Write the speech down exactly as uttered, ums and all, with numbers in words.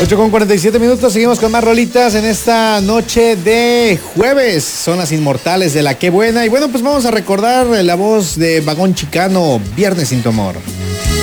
ocho con cuarenta y siete minutos, seguimos con más rolitas en esta noche de jueves. Son las inmortales de la Qué Buena. Y bueno, pues vamos a recordar la voz de Vagón Chicano, Viernes sin tu amor.